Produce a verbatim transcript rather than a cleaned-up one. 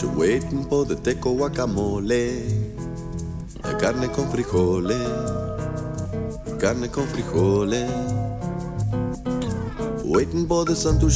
Yo waiting por the teco guacamole, la carne con frijoles, carne con frijoles. Waiting for the sun to